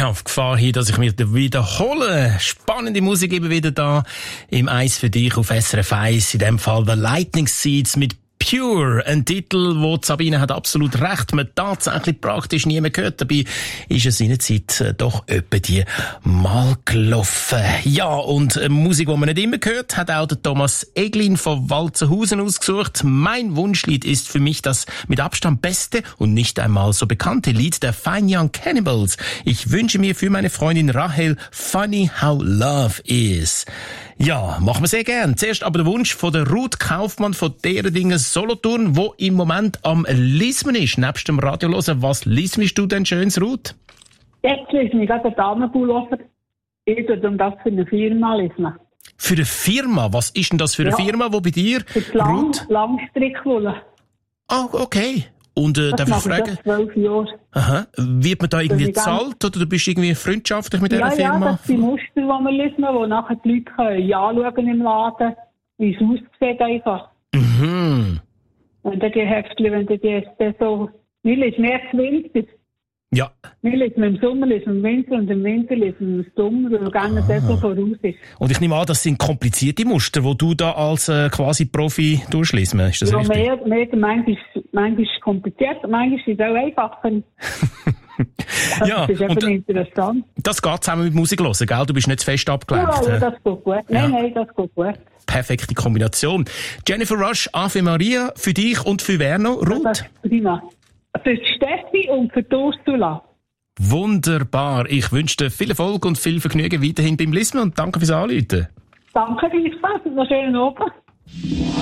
Ja, auf Gefahr hin, dass ich mich wiederhole. Spannende Musik eben wieder da im Eis für dich auf SRF 1. In dem Fall The Lightning Seeds mit Pure, ein Titel, wo Sabine hat absolut recht, man tatsächlich praktisch nie mehr gehört. Dabei ist es in der Zeit doch etwa die mal gelaufen. Ja, und Musik, die man nicht immer hört, hat auch der Thomas Eglin von Walzenhausen ausgesucht. Mein Wunschlied ist für mich das mit Abstand beste und nicht einmal so bekannte Lied der Fine Young Cannibals. Ich wünsche mir für meine Freundin Rahel Funny How Love Is. Ja, machen wir sehr gern. Zuerst aber der Wunsch von der Ruth Kaufmann von Derendingen Solothurn, wo im Moment am Lismen ist, nebst dem Radio hören. Was lismst du denn schönes, Ruth? Jetzt lese ich gerade den Damenpullover. Ich tue das für eine Firma lesen. Für eine Firma? Was ist denn das für eine Firma, wo bei dir? Für die Langstrickwolle. Ah, okay. Und darf ich fragen? 12 Jahre. Aha. Wird man da irgendwie gezahlt oder du bist irgendwie freundschaftlich mit dieser Firma? Ja, das sind Muster, die wir lesen, wo nachher die Leute können anschauen im Laden, wie es aussieht einfach. Mhm. Und dann die Heftchen, wenn die so... Wir lesen mehr Winter. Ja. Wir lesen im Sommer, lesen im Winter und im Winter lesen im Sommer, weil gerne das so voraus ist. Und ich nehme an, das sind komplizierte Muster, die du da als quasi Profi durchliest. Ist das richtig? Ja, manchmal kompliziert, manchmal ist es auch einfacher. Ja, das ist eben interessant. Das geht zusammen mit Musik hören, gell? Du bist nicht zu fest abgelenkt. Ja, das geht gut. Nein, das geht gut. Perfekte Kombination. Jennifer Rush, Ave Maria, für dich und für wer noch? Ruth? Das ist prima. Für die Steffi und für die Ursula. Wunderbar. Ich wünsche dir viel Erfolg und viel Vergnügen weiterhin beim Lismen und danke fürs Anrufen. Danke, gleichfalls. Noch schönen Abend.